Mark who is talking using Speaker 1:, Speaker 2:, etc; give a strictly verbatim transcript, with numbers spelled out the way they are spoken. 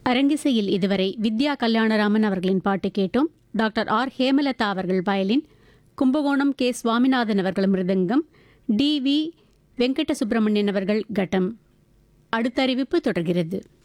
Speaker 1: அரங்கிசையில் இதுவரை வித்யா கல்யாணராமன் அவர்களின் பாட்டு கேட்டோம். டாக்டர் ஆர் ஹேமலதா அவர்கள் வயலின், கும்பகோணம் கே சுவாமிநாதன் அவர்கள் மிருதங்கம், டி வி வெங்கட சுப்பிரமணியன் அவர்கள் கட்டம். அடுத்த அறிவிப்பு தொடர்கிறது.